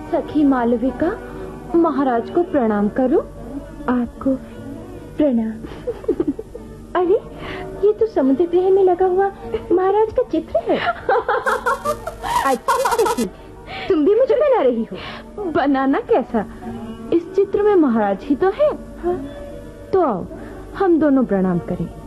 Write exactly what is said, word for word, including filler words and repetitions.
सखी मालविका, महाराज को प्रणाम करो। आपको प्रणाम। अरे, ये तो समुद्र गृह में लगा हुआ महाराज का चित्र है। अच्छा सखी, तुम भी मुझे बना रही हो? बनाना कैसा, इस चित्र में महाराज ही तो है। हाँ? तो आओ हम दोनों प्रणाम करें।